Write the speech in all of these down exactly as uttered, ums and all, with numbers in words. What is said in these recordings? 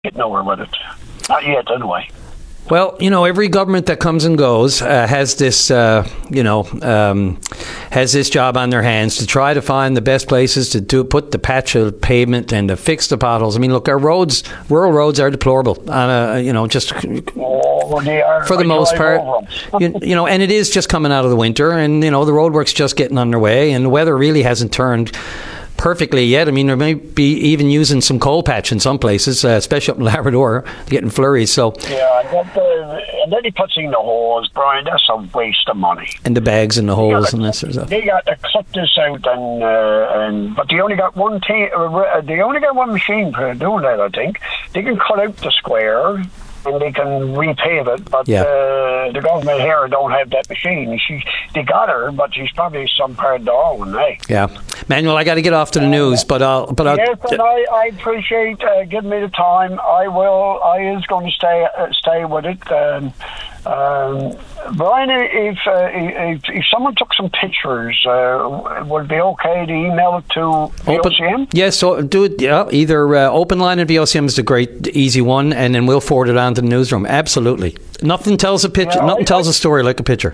get nowhere with it. Not yet, anyway. Well, you know, every government that comes and goes uh, has this, uh, you know, um, has this job on their hands to try to find the best places to do put the patch of pavement and to fix the potholes. I mean, look, our roads, rural roads, are deplorable. Uh, you know, just oh, they are, for the I most part, you, you know, and it is just coming out of the winter, and you know, the roadwork's just getting underway, and the weather really hasn't turned perfectly yet. I mean, there may be even using some coal patch in some places, uh, especially up in Labrador, getting flurries. So yeah, and then, uh, and then he puts in the holes, Brian. That's a waste of money. And the bags and the holes and that sort of stuff. They got to cut this out, and uh, and but they only got one t- uh, they only got one machine for doing that. I think they can cut out the square and they can repave it, but yeah. uh, the government here don't have that machine. She, they got her, but she's probably some part of the Darwin, eh? Yeah, Manuel, I got to get off to the news, but I'll. But I'll yes, and I, I appreciate uh, giving me the time. I will. I is going to stay uh, stay with it. Um, um, Brian, if, uh, if if someone took some pictures, uh, would it be okay to email it to V O C M? Yes, so do it. Yeah, either uh, Open Line at V O C M is a great, easy one, and then we'll forward it on to the newsroom. Absolutely, nothing tells a picture. Yeah, nothing I, tells a story like a picture.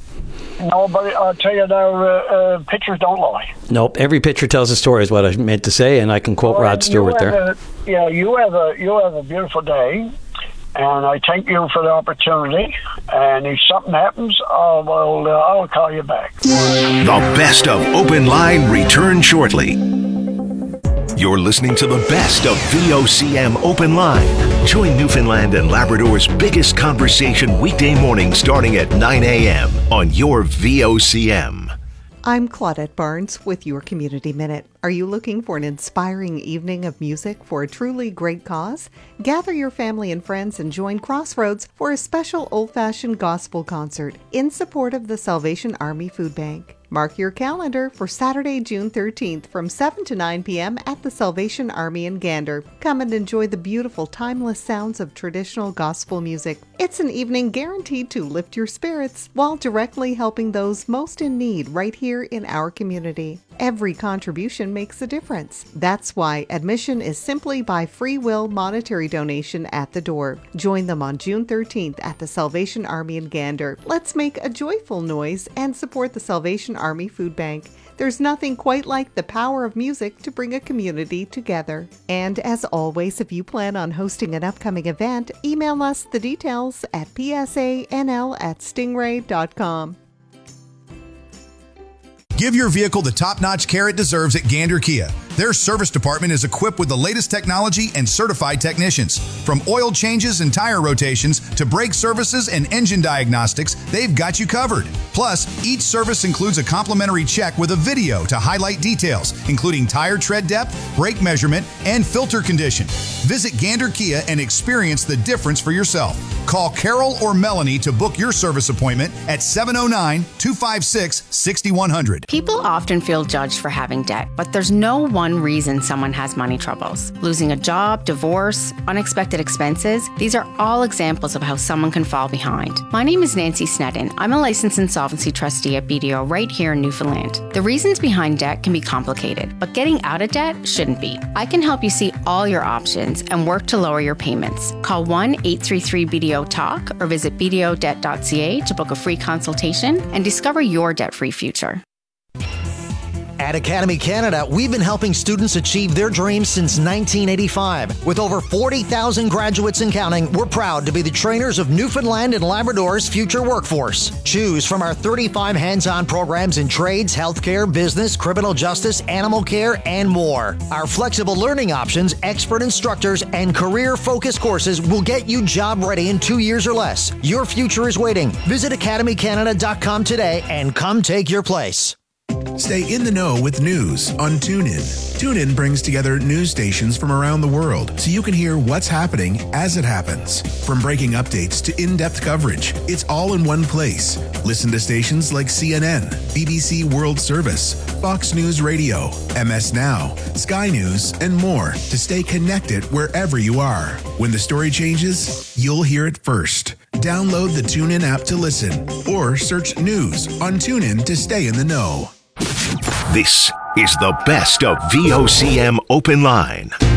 No, but I'll tell you now, uh, uh, pictures don't lie. Nope, every picture tells a story is what I meant to say, and I can quote well, Rod Stewart there. A, yeah, you have a you have a beautiful day. And I thank you for the opportunity. And if something happens, I will, uh, I'll call you back. The best of Open Line returns shortly. You're listening to the best of V O C M Open Line. Join Newfoundland and Labrador's biggest conversation weekday mornings starting at nine a.m. on your V O C M. I'm Claudette Barnes with your Community Minute. Are you looking for an inspiring evening of music for a truly great cause? Gather your family and friends and join Crossroads for a special old-fashioned gospel concert in support of the Salvation Army Food Bank. Mark your calendar for Saturday, June thirteenth from seven to nine p.m. at the Salvation Army in Gander. Come and enjoy the beautiful, timeless sounds of traditional gospel music. It's an evening guaranteed to lift your spirits while directly helping those most in need right here in our community. Every contribution makes a difference. That's why admission is simply by free will monetary donation at the door. Join them on June thirteenth at the Salvation Army in Gander. Let's make a joyful noise and support the Salvation Army Food Bank. There's nothing quite like the power of music to bring a community together. And as always, if you plan on hosting an upcoming event, email us the details at p s a n l at stingray dot com. Give your vehicle the top-notch care it deserves at Gander Kia. Their service department is equipped with the latest technology and certified technicians. From oil changes and tire rotations to brake services and engine diagnostics, they've got you covered. Plus, each service includes a complimentary check with a video to highlight details, including tire tread depth, brake measurement, and filter condition. Visit Gander Kia and experience the difference for yourself. Call Carol or Melanie to book your service appointment at seven oh nine, two five six, six one zero zero. People often feel judged for having debt, but there's no one reason someone has money troubles. Losing a job, divorce, unexpected expenses, these are all examples of how someone can fall behind. My name is Nancy Sneddon. I'm a licensed insolvency trustee at B D O right here in Newfoundland. The reasons behind debt can be complicated, but getting out of debt shouldn't be. I can help you see all your options and work to lower your payments. Call one eight three three B D O talk or visit b d o debt dot c a to book a free consultation and discover your debt-free future. At Academy Canada, we've been helping students achieve their dreams since nineteen eighty-five. With over forty thousand graduates and counting, we're proud to be the trainers of Newfoundland and Labrador's future workforce. Choose from our thirty-five hands-on programs in trades, healthcare, business, criminal justice, animal care, and more. Our flexible learning options, expert instructors, and career-focused courses will get you job-ready in two years or less. Your future is waiting. Visit academy canada dot com today and come take your place. Stay in the know with news on TuneIn. TuneIn brings together news stations from around the world so you can hear what's happening as it happens. From breaking updates to in-depth coverage, it's all in one place. Listen to stations like C N N, B B C World Service, Fox News Radio, M S Now, Sky News, and more to stay connected wherever you are. When the story changes, you'll hear it first. Download the TuneIn app to listen or search news on TuneIn to stay in the know. This is the best of V O C M Open Line.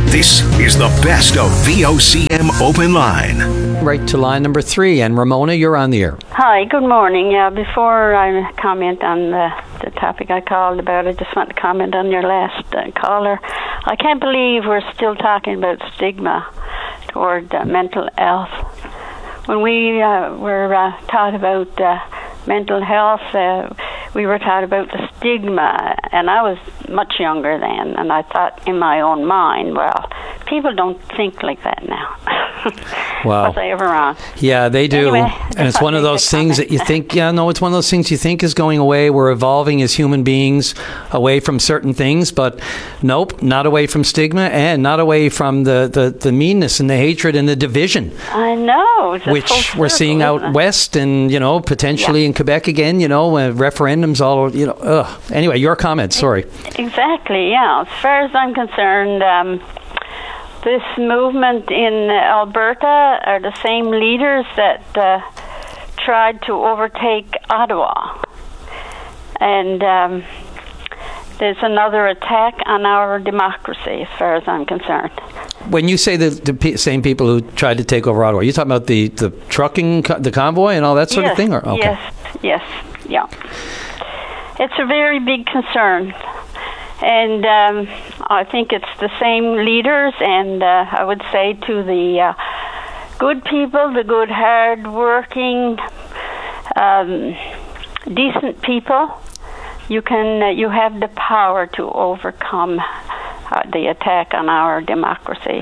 This is the best of V O C M Open Line. Right to line number three. And Ramona, you're on the air. Hi, good morning. Yeah, before I comment on the, the topic I called about, I just want to comment on your last uh, caller. I can't believe we're still talking about stigma toward uh, mental health. When we uh, were uh, taught about uh, mental health, uh, we were taught about the stigma, and I was much younger then, and I thought in my own mind, well, people don't think like that now. Wow. Was I ever wrong? Yeah, they do. Anyway, and it's one of those things that you think, yeah, no, it's one of those things you think is going away. We're evolving as human beings away from certain things, but nope, not away from stigma and not away from the, the, the meanness and the hatred and the division. I know. It's which we're seeing out west and, you know, potentially yeah. in Quebec again, you know, uh, referendums all, you know, ugh. Anyway, your comments, sorry. Exactly, yeah. As far as I'm concerned, um, this movement in Alberta are the same leaders that uh, tried to overtake Ottawa. And um, there's another attack on our democracy, as far as I'm concerned. When you say the, the p- same people who tried to take over Ottawa, are you talking about the, the trucking, co- the convoy and all that sort yes, of thing? Or? Okay. Yes, yes, yeah. It's a very big concern. And um, I think it's the same leaders, and uh, I would say to the uh, good people, the good, hard-working, um, decent people, you can uh, you have the power to overcome uh, the attack on our democracy.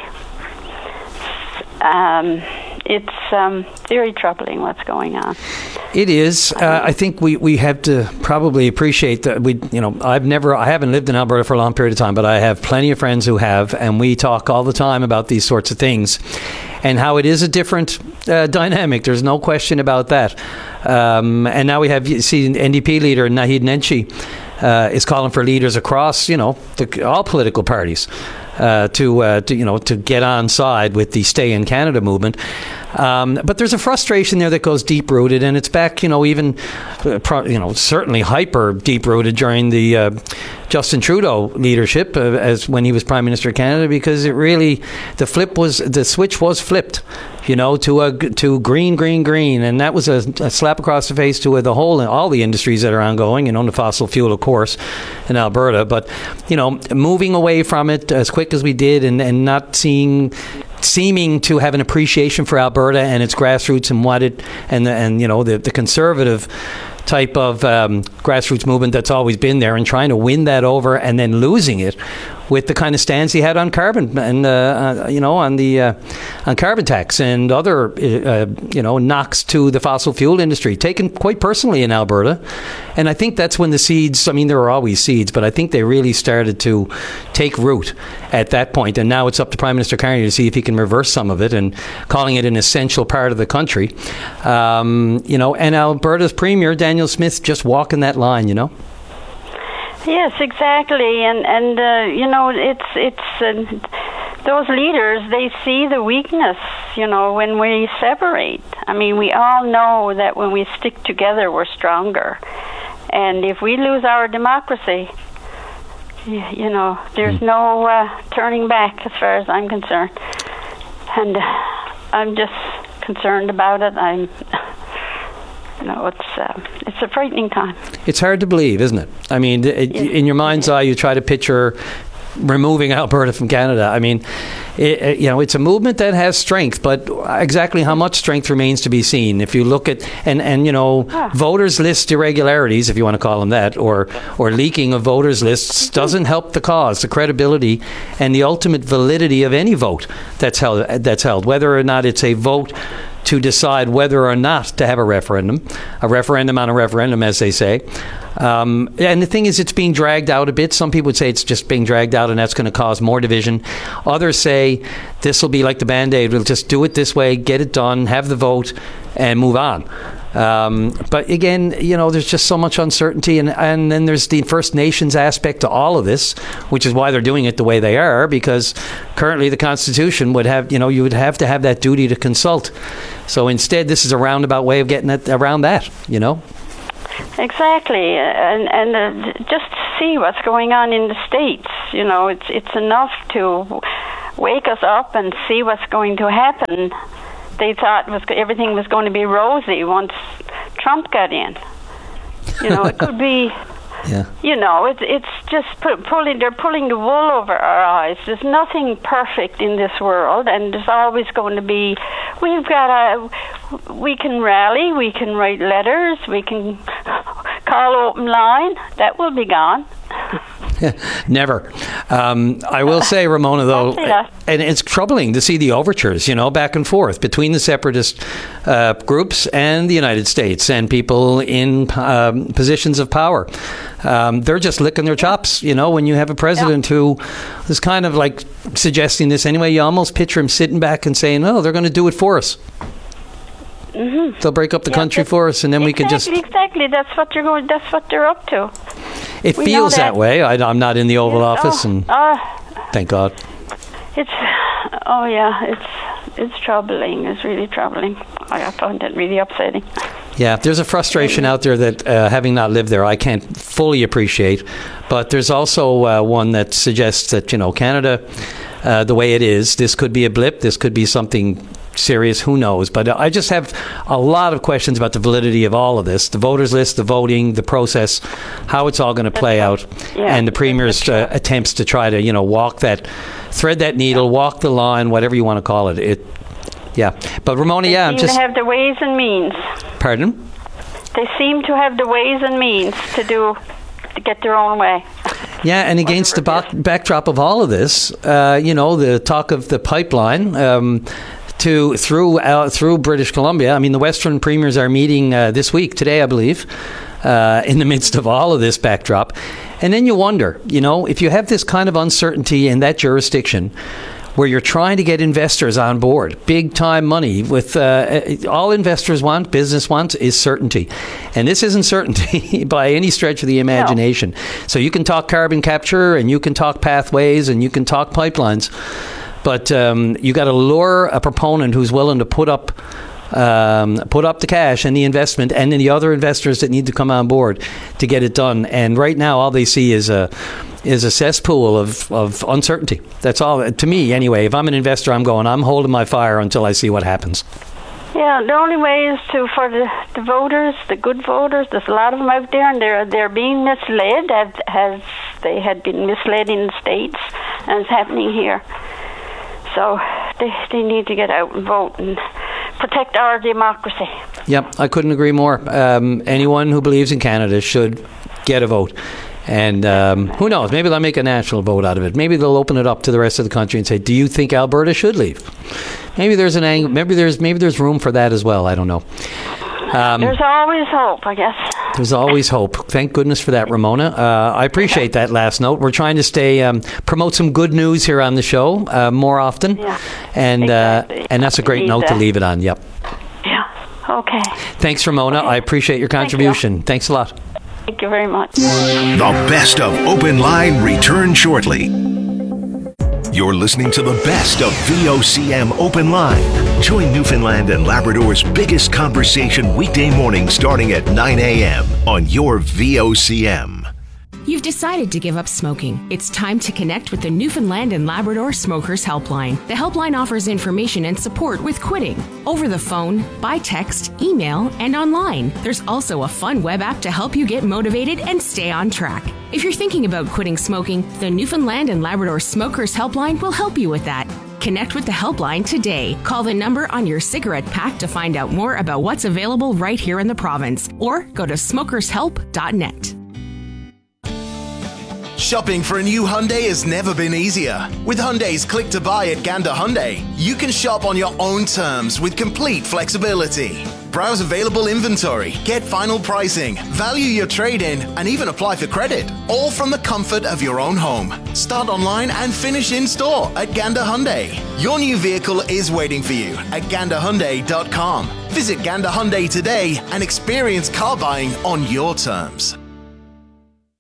Um, it's um, very troubling what's going on. It is. Uh, I think we, we have to probably appreciate that we, you know, I've never, I haven't lived in Alberta for a long period of time, but I have plenty of friends who have, and we talk all the time about these sorts of things and how it is a different uh, dynamic. There's no question about that. Um, and now we have, you see, N D P leader Naheed Nenshi uh, is calling for leaders across, you know, the, all political parties. Uh, to, uh, to you know to get on side with the Stay in Canada movement, um, but there's a frustration there that goes deep rooted, and it's back you know even uh, pro, you know certainly hyper deep rooted during the uh, Justin Trudeau leadership uh, as when he was Prime Minister of Canada, because it really the flip was the switch was flipped, you know to a to green green green, and that was a, a slap across the face to uh, the whole all the industries that are ongoing, and on the fossil fuel of course in Alberta, but you know moving away from it as quick as we did, and, and not seeing, seeming to have an appreciation for Alberta and its grassroots and what it and the, and you know the the conservative type of um, grassroots movement that's always been there, and trying to win that over and then losing it with the kind of stance he had on carbon and uh, uh, you know on the uh, on carbon tax and other uh, you know knocks to the fossil fuel industry, taken quite personally in Alberta. And I think that's when the seeds, I mean there were always seeds, but I think they really started to take root at that point. And now it's up to Prime Minister Carney to see if he can reverse some of it, and calling it an essential part of the country. Um, you know, and Alberta's Premier Daniel Smith just walking that line, you know. Yes, exactly, and and uh, you know it's it's uh, those leaders, they see the weakness. You know, when we separate. I mean, we all know that when we stick together, we're stronger, and if we lose our democracy, you, you know, there's no uh, turning back as far as I'm concerned, and uh, I'm just concerned about it. I'm. No, it's uh, it's a frightening time. It's hard to believe, isn't it? I mean, it, yes. in your mind's eye, you try to picture removing Alberta from Canada. I mean, it, it, you know, it's a movement that has strength, but exactly how much strength remains to be seen. If you look at and and you know, ah. voters list irregularities, if you want to call them that, or or leaking of voters lists, doesn't help the cause, the credibility, and the ultimate validity of any vote that's held. That's held, whether or not it's a vote to decide whether or not to have a referendum, a referendum on a referendum, as they say. Um, and the thing is, it's being dragged out a bit. Some people would say it's just being dragged out and that's going to cause more division. Others say this will be like the Band-Aid. We'll just do it this way, get it done, have the vote, and move on. Um, but again, you know, there's just so much uncertainty, and, and then there's the First Nations aspect to all of this, which is why they're doing it the way they are, because currently the Constitution would have, you know, you would have to have that duty to consult. So instead, this is a roundabout way of getting it around that, you know? Exactly, and and uh, just see what's going on in the States. You know, it's it's enough to wake us up and see what's going to happen. They thought was everything was going to be rosy once Trump got in. You know, it could be. Yeah. You know, it's it's just pu- pulling. They're pulling the wool over our eyes. There's nothing perfect in this world, and there's always going to be. We've got a. We can rally. We can write letters. We can call open line. That will be gone. Never. Um, I will say, Ramona, though, and it's troubling to see the overtures, you know, back and forth between the separatist uh, groups and the United States and people in um, positions of power. Um, they're just licking their chops, you know, when you have a president yeah. who is kind of like suggesting this anyway. You almost picture him sitting back and saying, oh, they're going to do it for us. Mm-hmm. They'll break up the yeah, country for us, and then exactly, we can just exactly. That's what you're going. That's what they're up to. It we feels that. that way. I, I'm not in the Oval yes, Office, oh, and uh, thank God. It's oh yeah, it's it's troubling. It's really troubling. I find it really upsetting. Yeah, there's a frustration out there that, uh, having not lived there, I can't fully appreciate. But there's also uh, one that suggests that, you know, Canada, uh, the way it is, this could be a blip. This could be something serious. Who knows? But I just have a lot of questions about the validity of all of this, the voters list, the voting, the process, how it's all going to play out, yeah, and the Premier's uh, attempts to try to, you know, walk that, thread that needle, walk the line, whatever you want to call it. It, yeah. But Ramona, they yeah, I'm seem just... to have the ways and means. Pardon? They seem to have the ways and means to do, to get their own way. Yeah, and against the back, backdrop of all of this, uh, you know, the talk of the pipeline, um, to through uh, through British Columbia. I mean, the Western premiers are meeting uh, this week, today, I believe, uh, in the midst of all of this backdrop. And then you wonder, you know, if you have this kind of uncertainty in that jurisdiction where you're trying to get investors on board, big time money with uh, all investors want, business wants, is certainty. And this isn't certainty by any stretch of the imagination. No. So you can talk carbon capture and you can talk pathways and you can talk pipelines. But um, you got to lure a proponent who's willing to put up, um, put up the cash and the investment, and then the other investors that need to come on board to get it done. And right now, all they see is a is a cesspool of, of uncertainty. That's all. To me, anyway. If I'm an investor, I'm going. I'm holding my fire until I see what happens. Yeah, the only way is to for the, the voters, the good voters. There's a lot of them out there, and they're they're being misled, as, as they had been misled in the States, and it's happening here. So they, they need to get out and vote and protect our democracy. Yep, I couldn't agree more. Um, anyone who believes in Canada should get a vote. And um, who knows, maybe they'll make a national vote out of it. Maybe they'll open it up to the rest of the country and say, do you think Alberta should leave? Maybe there's an ang- maybe there's maybe there's room for that as well. I don't know. Um, there's always hope, I guess. There's always hope. Thank goodness for that, Ramona. Uh, I appreciate that last note. We're trying to stay um, promote some good news here on the show uh, more often, yeah, and exactly. uh, and that's a great Need note that. to leave it on. Yep. Yeah. Okay. Thanks, Ramona. Okay. I appreciate your contribution. Thank you. Thanks a lot. Thank you very much. The best of Open Line return shortly. You're listening to the best of V O C M Open Line. Join Newfoundland and Labrador's biggest conversation weekday morning starting at nine a.m. on your V O C M. You've decided to give up smoking. It's time to connect with the Newfoundland and Labrador Smokers Helpline. The helpline offers information and support with quitting over the phone, by text, email, and online. There's also a fun web app to help you get motivated and stay on track. If you're thinking about quitting smoking, the Newfoundland and Labrador Smokers Helpline will help you with that. Connect with the helpline today. Call the number on your cigarette pack to find out more about what's available right here in the province, or go to smokers help dot net. Shopping for a new Hyundai has never been easier. With Hyundai's Click to Buy at Gander Hyundai, you can shop on your own terms with complete flexibility. Browse available inventory, get final pricing, value your trade-in, and even apply for credit, all from the comfort of your own home. Start online and finish in store at Gander Hyundai. Your new vehicle is waiting for you at gander hyundai dot com. Visit Gander Hyundai today and experience car buying on your terms.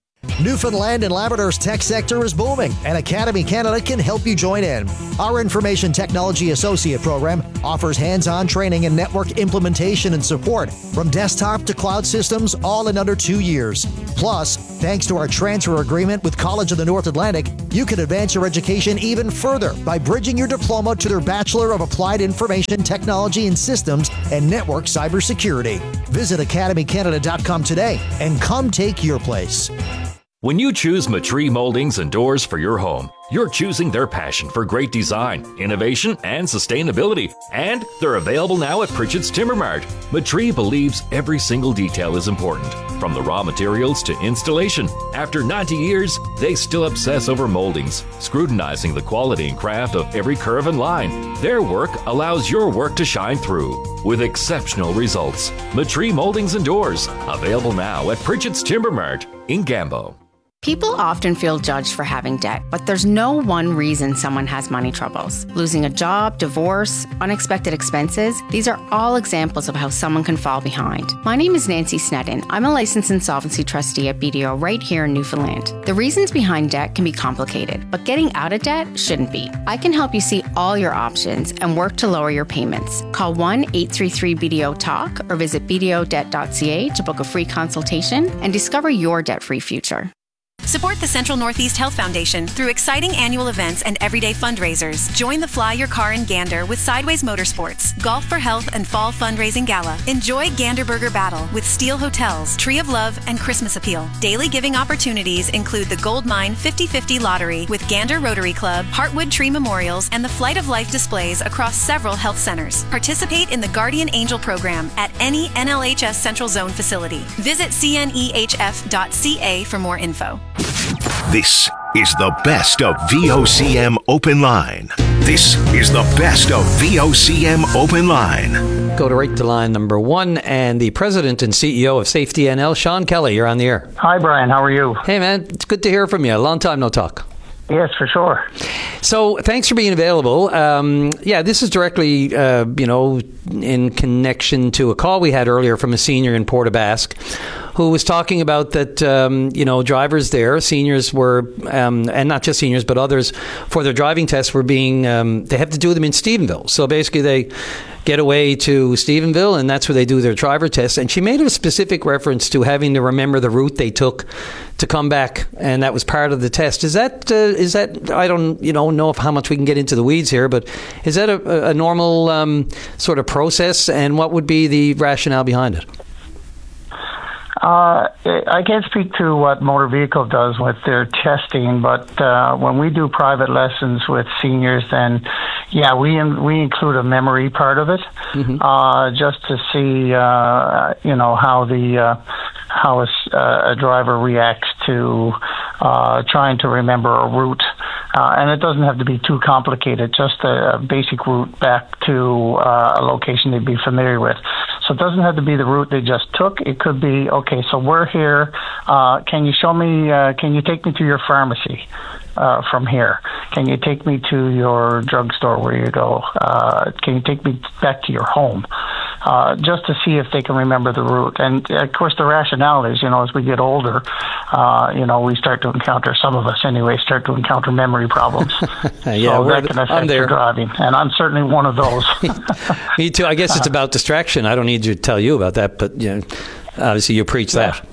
Newfoundland and Labrador's tech sector is booming, and Academy Canada can help you join in. Our Information Technology Associate program offers hands-on training in network implementation and support from desktop to cloud systems, all in under two years. Plus, thanks to our transfer agreement with College of the North Atlantic, you can advance your education even further by bridging your diploma to their Bachelor of Applied Information Technology and Systems and Network Cybersecurity. Visit academy canada dot com today and come take your place. When you choose Matree Moldings and Doors for your home, you're choosing their passion for great design, innovation, and sustainability. And they're available now at Pritchett's Timber Mart. Matree believes every single detail is important, from the raw materials to installation. After ninety years, they still obsess over moldings, scrutinizing the quality and craft of every curve and line. Their work allows your work to shine through with exceptional results. Matree Moldings and Doors, available now at Pritchett's Timber Mart in Gambo. People often feel judged for having debt, but there's no one reason someone has money troubles. Losing a job, divorce, unexpected expenses, these are all examples of how someone can fall behind. My name is Nancy Snedden. I'm a licensed insolvency trustee at B D O right here in Newfoundland. The reasons behind debt can be complicated, but getting out of debt shouldn't be. I can help you see all your options and work to lower your payments. Call one eight three three B D O talk or visit b d o debt dot c a to book a free consultation and discover your debt-free future. Support the Central Northeast Health Foundation through exciting annual events and everyday fundraisers. Join the Fly Your Car in Gander with Sideways Motorsports, Golf for Health and Fall Fundraising Gala. Enjoy Gander Burger Battle with Steel Hotels, Tree of Love, and Christmas Appeal. Daily giving opportunities include the Gold Mine fifty fifty Lottery with Gander Rotary Club, Heartwood Tree Memorials, and the Flight of Life displays across several health centers. Participate in the Guardian Angel program at any N L H S Central Zone facility. Visit c n e h f dot c a for more info. This is the best of V O C M Open Line. This is the best of V O C M Open Line. Go to right to line number one, and the president and C E O of Safety N L, Sean Kelly, you're on the air. Hi, Brian. How are you? Hey, man. It's good to hear from you. A long time no talk. Yes, for sure. So thanks for being available. Um, yeah, this is directly, uh, you know, in connection to a call we had earlier from a senior in Port aux Basques who was talking about that, um, you know, drivers there, seniors were, um, and not just seniors, but others, for their driving tests were being, um, they have to do them in Stephenville. So basically they get away to Stephenville, and that's where they do their driver tests. And she made a specific reference to having to remember the route they took to come back, and that was part of the test. Is that, uh, is that I don't you know, know if how much we can get into the weeds here, but is that a, a normal um, sort of process, and what would be the rationale behind it? Uh, I can't speak to what motor vehicle does with their testing, but uh, when we do private lessons with seniors, then yeah, we in, we include a memory part of it, mm-hmm. uh, just to see uh, you know how the uh, how a, uh, a driver reacts to uh, trying to remember a route. Uh, and it doesn't have to be too complicated, just a, a basic route back to uh, a location they'd be familiar with. So it doesn't have to be the route they just took. It could be, okay, so we're here. Uh, can you show me, uh, can you take me to your pharmacy uh, from here? Can you take me to your drugstore where you go? Uh, can you take me back to your home? Uh, just to see if they can remember the route. And, of course, the rationale is, you know, as we get older, uh, you know, we start to encounter, some of us anyway, start to encounter memory problems. yeah, so that can affect your driving. And I'm certainly one of those. Me too. I guess it's about distraction. I don't need to tell you about that, but, you know, obviously you preach yeah. that.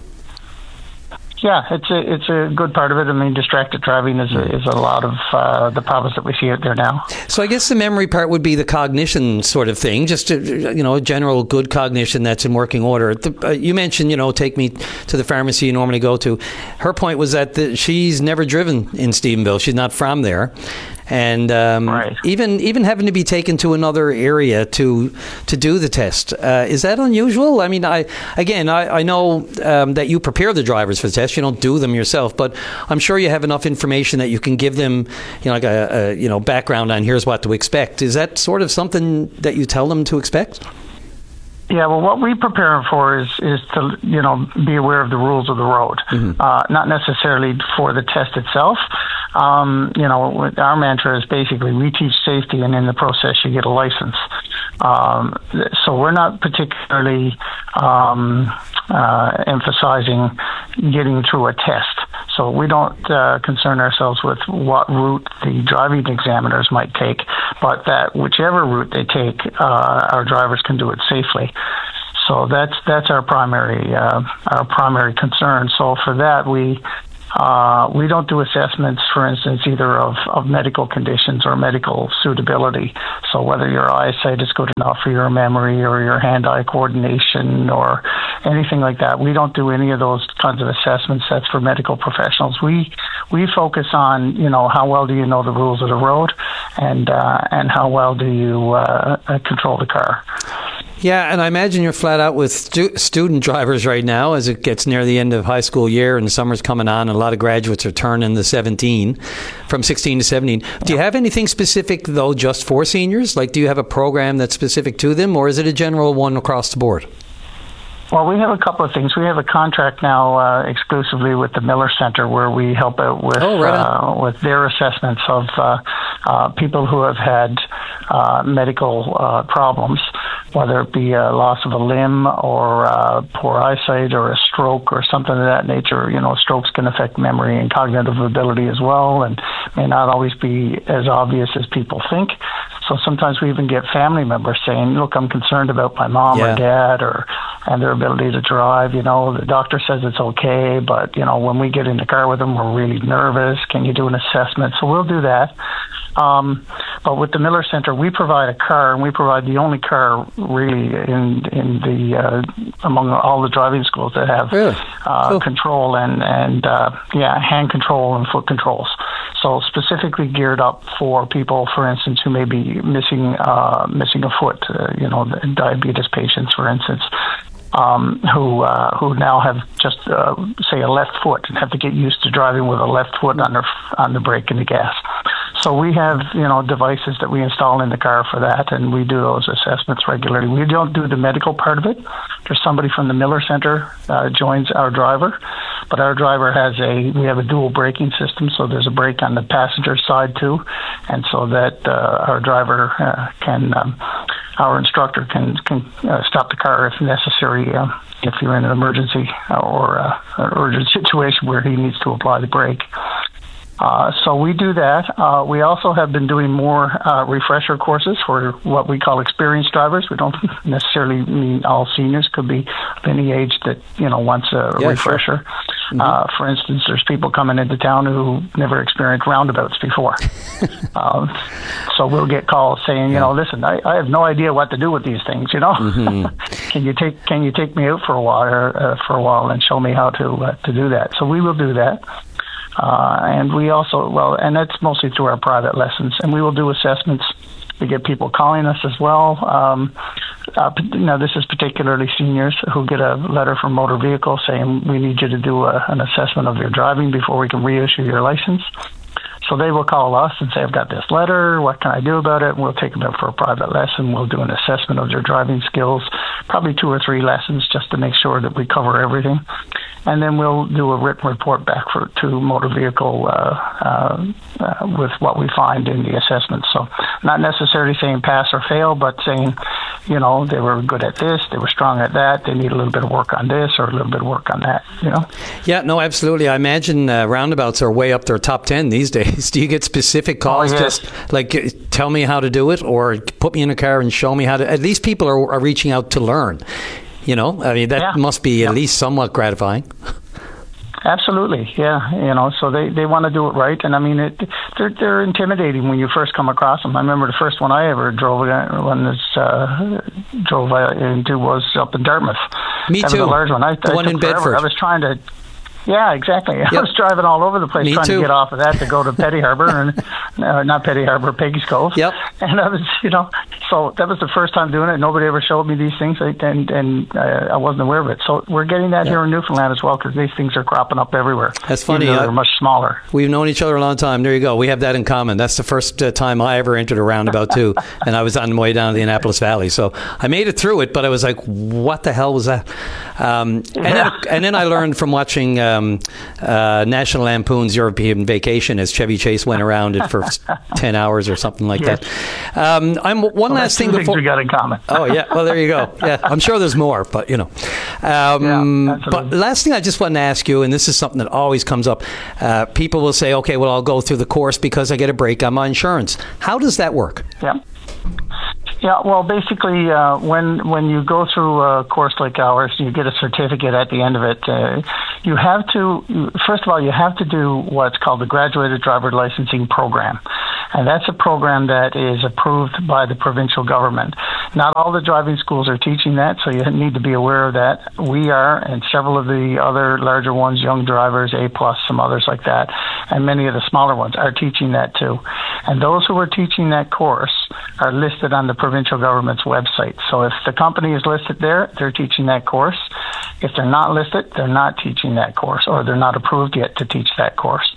Yeah, it's a it's a good part of it. I mean, distracted driving is a, is a lot of uh, the problems that we see out there now. So I guess the memory part would be the cognition sort of thing, just a, you know, general good cognition that's in working order. The, uh, you mentioned, you know, take me to the pharmacy you normally go to. Her point was that the, she's never driven in Stephenville. She's not from there. And um, right. even even having to be taken to another area to to do the test, uh, is that unusual? I mean, I again, I, I know um, that you prepare the drivers for the test. You don't do them yourself, but I'm sure you have enough information that you can give them, you know, like a, a you know background on here's what to expect. Is that sort of something that you tell them to expect? Yeah, well, what we prepare them for is, is to, you know, be aware of the rules of the road, mm-hmm. uh, not necessarily for the test itself. Um, you know, our mantra is basically we teach safety, and in the process you get a license. Um, so we're not particularly um, uh, emphasizing getting through a test So we don't uh, concern ourselves with what route the driving examiners might take, but that whichever route they take, uh, our drivers can do it safely. So that's that's our primary uh, our primary concern. So for that, we uh, we don't do assessments, for instance, either of, of medical conditions or medical suitability. So whether your eyesight is good enough for your memory or your hand-eye coordination or anything like that, we don't do any of those kinds of assessments. That's for medical professionals. We we focus on, you know, how well do you know the rules of the road, and uh, and how well do you uh, control the car. Yeah, and I imagine you're flat out with stu- student drivers right now as it gets near the end of high school year and summer's coming on, and a lot of graduates are turning the seventeen, from sixteen to seventeen. Do you have anything specific, though, just for seniors? Like, do you have a program that's specific to them, or is it a general one across the board? Well, we have a couple of things. We have a contract now uh, exclusively with the Miller Center, where we help out with oh, right uh, with their assessments of uh, uh, people who have had uh, medical uh, problems, whether it be a loss of a limb or uh, poor eyesight or a stroke or something of that nature. You know, strokes can affect memory and cognitive ability as well, and may not always be as obvious as people think. So sometimes we even get family members saying, look, I'm concerned about my mom yeah. or dad or and their ability to drive. You know, the doctor says it's okay, but, you know, when we get in the car with them, we're really nervous. Can you do an assessment? So we'll do that. Um, but with the Miller Center, we provide a car, and we provide the only car really in in the uh, among all the driving schools that have really? uh, cool. control and and uh, yeah, hand control and foot controls. So specifically geared up for people, for instance, who may be missing uh, missing a foot. Uh, you know, diabetes patients, for instance. Um, who uh, who now have just uh, say a left foot and have to get used to driving with a left foot on their on the brake and the gas. So we have, you know, devices that we install in the car for that, and we do those assessments regularly. We don't do the medical part of it. There's somebody from the Miller Center uh, joins our driver, but our driver has a we have a dual braking system, so there's a brake on the passenger side too, and so that uh, our driver uh, can. Um, Our instructor can can uh, stop the car if necessary, uh, if you're in an emergency or uh, an urgent situation where he needs to apply the brake. Uh, so we do that. Uh, we also have been doing more uh, refresher courses for what we call experienced drivers. We don't necessarily mean all seniors. Could be of any age that, you know, wants a yeah, refresher. Sure. Mm-hmm. Uh, for instance, there's people coming into town who never experienced roundabouts before. um, so we'll get calls saying, you know, listen, I, I have no idea what to do with these things. You know, mm-hmm. can you take can you take me out for a while uh, for a while and show me how to uh, to do that? So we will do that. Uh, and we also, well, and that's mostly through our private lessons. And we will do assessments. We get people calling us as well. Um, uh, you know, this is particularly seniors who get a letter from motor vehicle saying we need you to do a, an assessment of your driving before we can reissue your license. So they will call us and say, I've got this letter, what can I do about it? And we'll take them out for a private lesson. We'll do an assessment of their driving skills, probably two or three lessons just to make sure that we cover everything. And then we'll do a written report back for to motor vehicle uh, uh, uh, with what we find in the assessment. So not necessarily saying pass or fail, but saying, you know, they were good at this, they were strong at that, they need a little bit of work on this or a little bit of work on that, you know? Yeah, no, absolutely. I imagine uh, roundabouts are way up their top ten these days. Do you get specific calls, oh, yes. just like tell me how to do it or put me in a car and show me how to? At least people are, are reaching out to learn. You know, I mean, that yeah. must be yeah. at least somewhat gratifying. Absolutely, yeah. You know, so they, they want to do it right, and I mean, it they're they're intimidating when you first come across them. I remember the first one I ever drove when this uh, drove into was up in Dartmouth. Me that too. Was a large one. I, the I one in forever. Bedford. I was trying to. Yeah, exactly. Yep. I was driving all over the place Me trying too. to get off of that to go to Petty Harbor, and uh, not Petty Harbor, Peggy's Cove. Yep. And I was, you know, so that was the first time doing it. Nobody ever showed me these things, and and uh, I wasn't aware of it. So we're getting that yep. here in Newfoundland as well, because these things are cropping up everywhere. That's funny. They're much smaller. We've known each other a long time. There you go. We have that in common. That's the first uh, time I ever entered a roundabout too, and I was on my way down to the Annapolis Valley. So I made it through it, but I was like, "What the hell was that?" Um, and yeah. then, and then I learned from watching. Um, Uh, National Lampoon's European Vacation as Chevy Chase went around it for ten hours or something like yes. that. Um, I'm one One so last thing two before we got in common. Oh yeah, well there you go. Yeah, I'm sure there's more, but you know. Um, yeah, but last thing I just wanted to ask you, and this is something that always comes up. Uh, people will say, "Okay, well I'll go through the course because I get a break on my insurance." How does that work? Yeah. Yeah, well, basically, uh, when when you go through a course like ours, you get a certificate at the end of it. Uh, you have to, first of all, you have to do what's called the Graduated Driver Licensing Program. And that's a program that is approved by the provincial government. Not all the driving schools are teaching that, so you need to be aware of that. We are, and several of the other larger ones, Young Drivers, A plus, some others like that, and many of the smaller ones are teaching that too. And those who are teaching that course are listed on the provincial government's website. So if the company is listed there, they're teaching that course. If they're not listed, they're not teaching that course, or they're not approved yet to teach that course.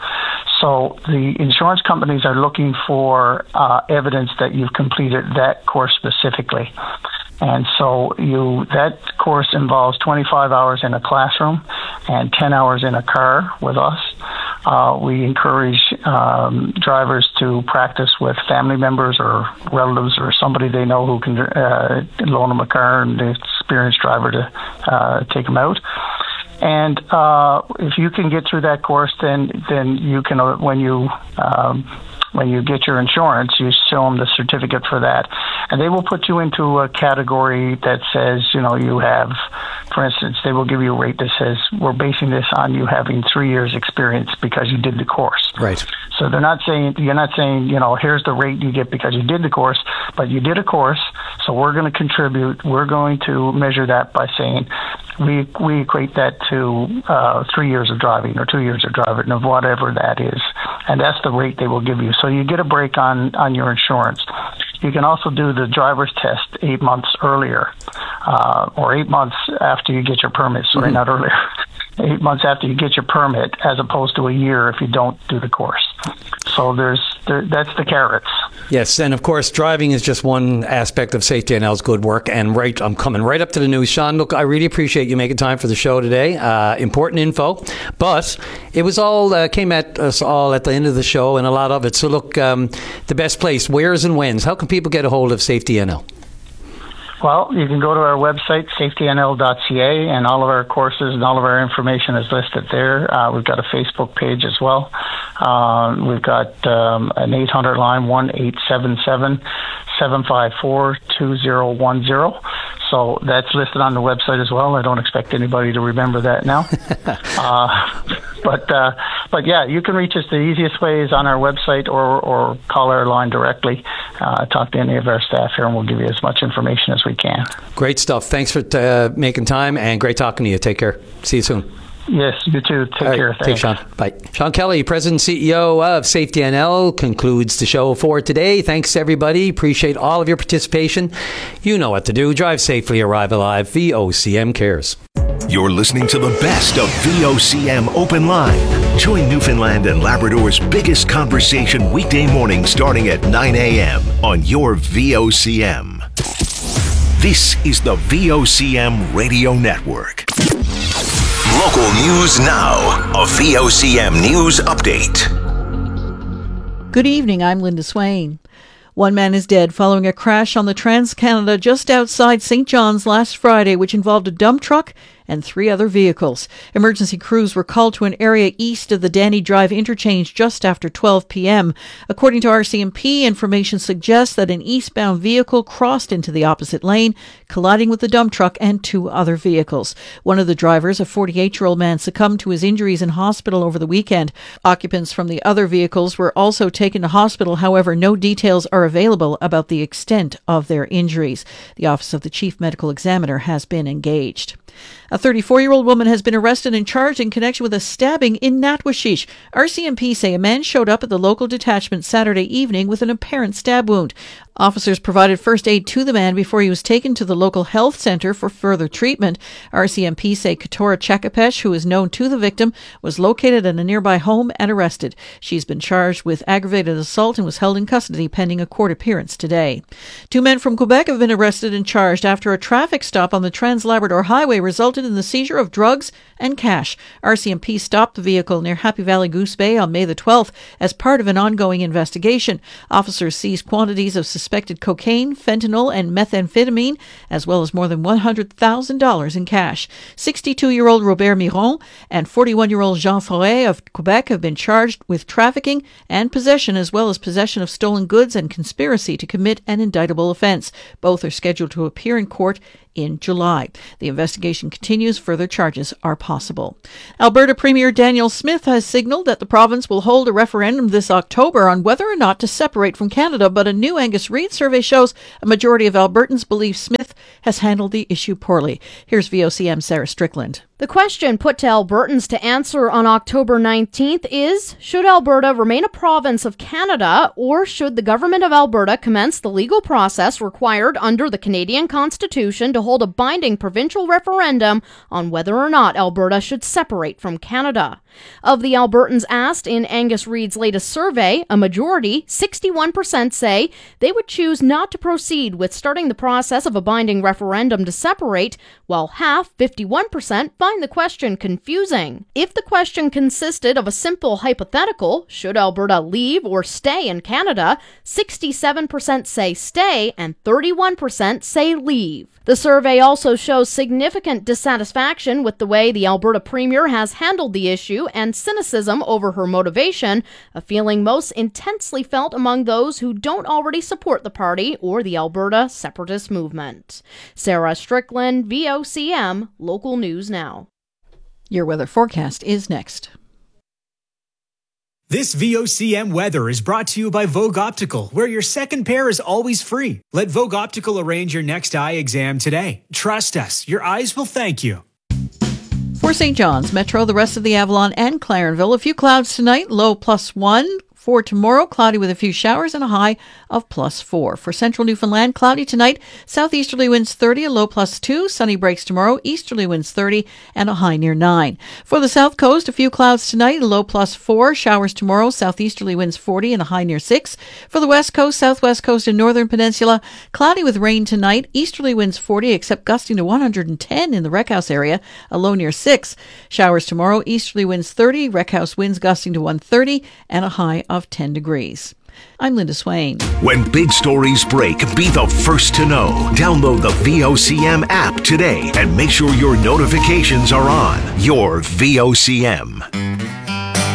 So the insurance companies are looking for uh, evidence that you've completed that course specifically. And so you that course involves twenty-five hours in a classroom and ten hours in a car with us. Uh, we encourage um, drivers to practice with family members or relatives or somebody they know who can uh, loan them a car and the experienced driver to uh, take them out. And uh, if you can get through that course, then then you can uh, when you um, when you get your insurance, you show them the certificate for that, and they will put you into a category that says, you know, you have, for instance, they will give you a rate that says we're basing this on you having three years experience because you did the course. Right. So they're not saying, you're not saying, you know, here's the rate you get because you did the course, but you did a course, so we're going to contribute. We're going to measure that by saying we we equate that to uh, three years of driving or two years of driving of whatever that is, and that's the rate they will give you. So you get a break on, on your insurance. You can also do the driver's test eight months earlier, uh, or eight months after you get your permit. Sorry, mm-hmm. not earlier. Eight months after you get your permit, as opposed to a year if you don't do the course. So there's there, that's the carrots. Yes, and of course, driving is just one aspect of Safety N L's good work. And right, I'm coming right up to the news. Sean, look, I really appreciate you making time for the show today. Uh, important info, but it was all uh, came at us all at the end of the show, and a lot of it. So look, um, the best place, where's and when's. How can people get a hold of Safety N L? Well, you can go to our website, safety n l dot c a, and all of our courses and all of our information is listed there. Uh, we've got a Facebook page as well. Uh, we've got um, an eight hundred line, one eight seven seven, seven five four, two zero one zero. So that's listed on the website as well. I don't expect anybody to remember that now. uh, but uh, but yeah, you can reach us. The easiest way is on our website or, or call our line directly. Uh, talk to any of our staff here, and we'll give you as much information as we can. Great stuff. Thanks for uh, making time, and great talking to you. Take care. See you soon. Yes, you too. Take All care. Right, take Sean. Bye. Sean Kelly, President and C E O of Safety N L, concludes the show for today. Thanks, everybody. Appreciate all of your participation. You know what to do. Drive safely, arrive alive. V O C M cares. You're listening to the best of V O C M Open Line. Join Newfoundland and Labrador's biggest conversation weekday morning starting at nine a.m. on your V O C M. This is the V O C M Radio Network. Local news now. A V O C M News Update. Good evening, I'm Linda Swain. One man is dead following a crash on the Trans-Canada just outside Saint John's last Friday, which involved a dump truck and three other vehicles. Emergency crews were called to an area east of the Danny Drive interchange just after twelve p.m. According to R C M P, information suggests that an eastbound vehicle crossed into the opposite lane, colliding with the dump truck and two other vehicles. One of the drivers, a forty-eight-year-old man, succumbed to his injuries in hospital over the weekend. Occupants from the other vehicles were also taken to hospital. However, no details are available about the extent of their injuries. The Office of the Chief Medical Examiner has been engaged. A thirty-four-year-old woman has been arrested and charged in connection with a stabbing in Natwashish. R C M P say a man showed up at the local detachment Saturday evening with an apparent stab wound. Officers provided first aid to the man before he was taken to the local health centre for further treatment. R C M P say Katora Chekapesh, who is known to the victim, was located at a nearby home and arrested. She's been charged with aggravated assault and was held in custody pending a court appearance today. Two men from Quebec have been arrested and charged after a traffic stop on the Trans-Labrador Highway resulted in the seizure of drugs and cash. R C M P stopped the vehicle near Happy Valley Goose Bay on May the twelfth as part of an ongoing investigation. Officers seized quantities of suspected cocaine, fentanyl, and methamphetamine, as well as more than one hundred thousand dollars in cash. sixty-two-year-old Robert Miron and forty-one-year-old Jean Forêt of Quebec have been charged with trafficking and possession, as well as possession of stolen goods and conspiracy to commit an indictable offense. Both are scheduled to appear in court in July. The investigation continues. Further charges are possible. Alberta Premier Danielle Smith has signaled that the province will hold a referendum this October on whether or not to separate from Canada, but a new Angus Reid survey shows a majority of Albertans believe Smith has handled the issue poorly. Here's V O C M Sarah Strickland. The question put to Albertans to answer on October nineteenth is, should Alberta remain a province of Canada, or should the government of Alberta commence the legal process required under the Canadian Constitution to hold a binding provincial referendum on whether or not Alberta should separate from Canada? Of the Albertans asked in Angus Reid's latest survey, a majority, sixty-one percent, say they would choose not to proceed with starting the process of a binding referendum to separate, while half, fifty-one percent, find the question confusing. If the question consisted of a simple hypothetical, should Alberta leave or stay in Canada, sixty-seven percent say stay and thirty-one percent say leave. The survey also shows significant dissatisfaction with the way the Alberta Premier has handled the issue and cynicism over her motivation, a feeling most intensely felt among those who don't already support the party or the Alberta separatist movement. Sarah Strickland, V O C M, Local News Now. Your weather forecast is next. This V O C M weather is brought to you by Vogue Optical, where your second pair is always free. Let Vogue Optical arrange your next eye exam today. Trust us, your eyes will thank you. For Saint John's, Metro, the rest of the Avalon and Clarenville, a few clouds tonight, low plus one. For tomorrow, cloudy with a few showers and a high of plus four. For central Newfoundland, cloudy tonight, southeasterly winds thirty, a low plus two. Sunny breaks tomorrow, easterly winds thirty, and a high near nine. For the south coast, a few clouds tonight, a low plus four. Showers tomorrow, southeasterly winds forty, and a high near six. For the west coast, southwest coast, and northern peninsula, cloudy with rain tonight, easterly winds forty, except gusting to one hundred ten in the Wreckhouse area, a low near six. Showers tomorrow, easterly winds thirty, Wreckhouse winds gusting to one hundred thirty, and a high of of ten degrees. I'm Linda Swain. When big stories break, be the first to know. Download the V O C M app today and make sure your notifications are on. Your V O C M.